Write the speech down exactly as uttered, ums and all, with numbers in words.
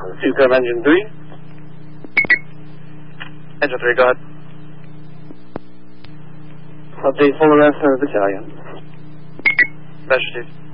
Sucom engine three. Engine three, go ahead. Update full arrest of battalion. Measure two.